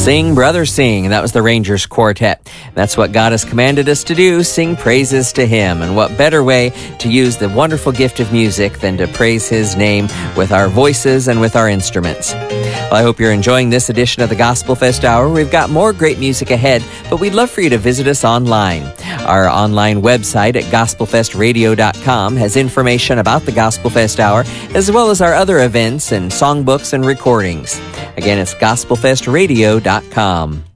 Sing, brother, sing. And that was the Rangers Quartet. That's what God has commanded us to do, sing praises to Him. And what better way to use the wonderful gift of music than to praise His name with our voices and with our instruments. Well, I hope you're enjoying this edition of the Gospel Fest Hour. We've got more great music ahead, but we'd love for you to visit us online. Our online website at gospelfestradio.com has information about the Gospel Fest Hour, as well as our other events and songbooks and recordings. Again, it's gospelfestradio.com.